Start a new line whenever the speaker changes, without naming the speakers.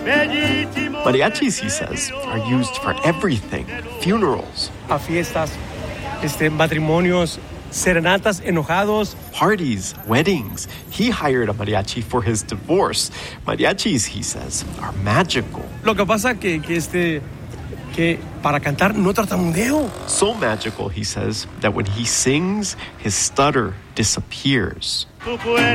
Mariachis, he says, are used for everything. Funerals,
A fiestas, matrimonios, serenatas, enojados.
parties, weddings. He hired a mariachi for his divorce. Mariachis, he says, are magical.
Lo que pasa que para cantar no tartamudeo.
So magical, he says, that when he sings, his stutter disappears.